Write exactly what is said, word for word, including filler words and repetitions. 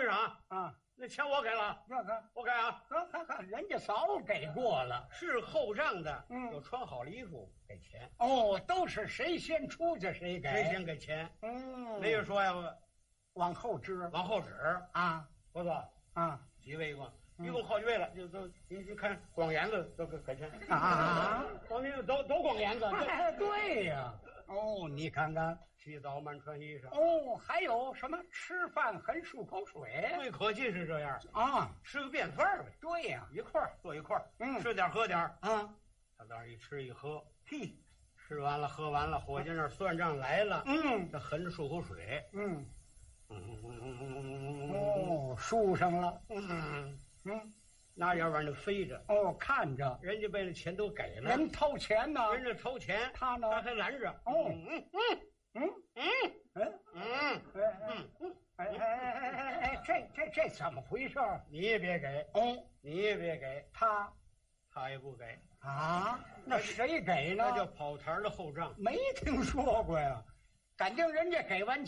啊啊， 那钱我给了， 那个， 我给啊， 呵呵呵，人家早给过了。 是后账的， 嗯有穿好了衣服给钱， 哦，都是谁先出去谁给。 谁先给钱？ 嗯， 没有说呀， 往后支往后指， 啊不错， 啊几位一共，一共好几位了，就都你你看光眼子都给给钱啊！ 光眼子都都光眼子， 哎，对呀。哦，你看看， 洗澡满穿衣裳。 哦，还有什么吃饭很漱口水最可气是这样， 啊？ 吃个便饭呗， 对呀， 一块儿坐一块儿， 嗯吃点喝点儿啊， 他当时一吃一喝，屁，吃完了喝完了，伙计那儿算账来了， 嗯他含着漱口水， 嗯， 嗯哦，漱上了， 嗯， 嗯， 拿眼往那飞着， 哦，看着人家把那钱都给了， 人掏钱呢， 人家掏钱， 他呢他还拦着， 哦嗯嗯嗯嗯嗯嗯哎哎嗯， 哎哎哎哎哎，这这这怎么回事？ 你也别给， 哦， 你也别给， 他他也不给， 啊，那谁给呢？ 那叫跑堂的后账。 没听说过呀，感情人家给完